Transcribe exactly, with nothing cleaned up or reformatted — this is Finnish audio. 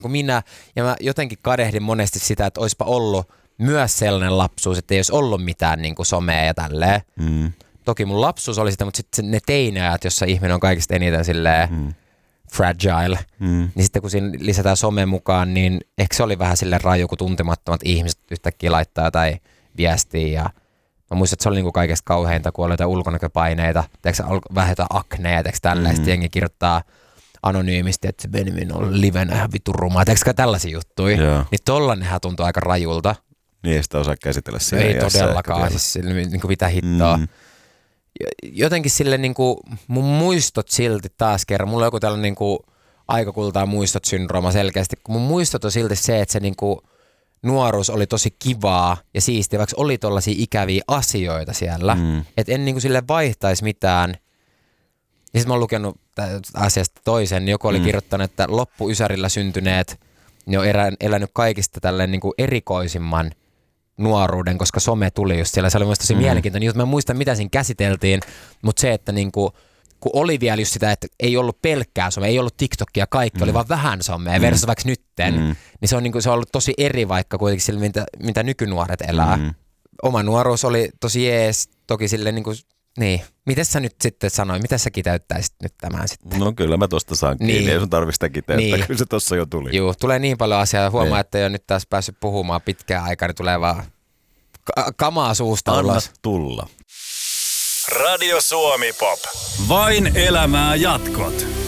Kun minä, ja mä jotenkin kadehdin monesti sitä, että olisipa ollut myös sellainen lapsuus, että ei olisi ollut mitään niin kuin somea ja tälleen. Mm. Toki mun lapsuus oli sitä, mutta sitten ne teiniajat, jossa ihminen on kaikista eniten silleen mm. fragile, mm. niin sitten kun siinä lisätään some mukaan, niin ehkä se oli vähän silleen raju, kun tuntemattomat ihmiset yhtäkkiä laittaa jotain viestiä. Ja mä muistan, että se oli niinku kaikesta kauheinta, kun oli jotain ulkonäköpaineita, teeksä vähän jotain akneja, teeksä tälleen, mm. jengi kirjoittaa anonyymisti, että se Benjamin on livenä ihan vitun rumaa, teeksä tällaisia juttuja, yeah. niin tollanenhan tuntuu aika rajulta. Niin ei sitä osaa käsitellä siinä. Ei todellakaan, siis sille, niin kuin mitä hittoa. Mm. Jotenkin sille niin kuin, mun muistot silti taas kerran, mulla on joku tällainen niin kuin aikakultaa muistot-syndrooma selkeästi, kun mun muistot on silti se, että se niin kuin nuoruus oli tosi kivaa ja siistiä, vaikka oli tollaisia ikäviä asioita siellä, mm. että en niin kuin sille vaihtaisi mitään. Ja sitten mä oon lukenut asiasta toisen, niin joku oli mm. kirjoittanut, että loppuysärillä syntyneet, ne on erä, elänyt kaikista tälleen niin kuin erikoisimman nuoruuden, koska some tuli just siellä. Se oli mielestäni tosi mm. mielenkiintoinen juttu. Mä en muista, mitä siinä käsiteltiin, mutta se, että niinku, kun oli vielä just sitä, että ei ollut pelkkää somea, ei ollut TikTokia, kaikki mm. oli vaan vähän somea mm. versus vaikka nytten, mm. niin se on, niinku, se on ollut tosi eri vaikka kuitenkin sille, mitä, mitä nykynuoret elää. Mm. Oma nuoruus oli tosi jees, toki sille niinku, niin. Miten sä nyt sitten sanoit, mitä sä kiteyttäisit nyt tämän sitten? No kyllä mä tosta saan kiinni, niin. Ei sun tarvitse sitä kiteyttää, niin. Kyllä se tossa jo tuli. Joo, tulee niin paljon asiaa, huomaa, niin. Että ei ole nyt taas päässyt puhumaan pitkään aikaa, niin tulee vaan ka- kamaa suusta Anna ulos. tulla. Radio Suomi Pop. Vain elämää jatkot.